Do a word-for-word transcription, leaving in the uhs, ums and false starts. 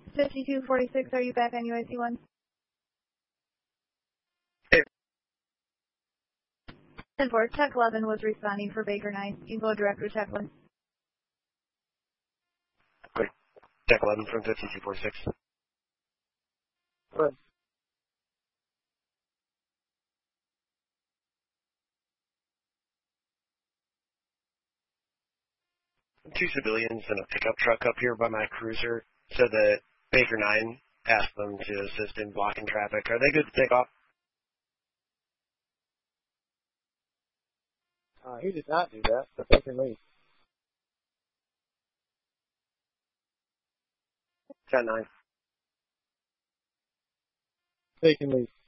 fifty-two forty-six, are you back on U I C one? Hey. ten four, Tech eleven was responding for Baker nine. You go direct with Tech one. Great. Tech eleven from fifty-two forty-six. Good. Two civilians and a pickup truck up here by my cruiser said that Baker nine asked them to assist in blocking traffic. Are they good to take off? Uh, he did not do that, but they can leave. ten nine. They can leave.